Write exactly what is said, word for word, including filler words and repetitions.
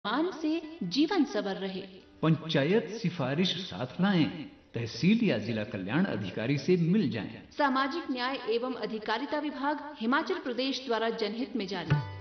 मान से जीवन सवर रहे। पंचायत सिफारिश साथ लाएं, तहसील या जिला कल्याण अधिकारी से मिल जाएं। सामाजिक न्याय एवं अधिकारिता विभाग हिमाचल प्रदेश द्वारा जनहित में जारी।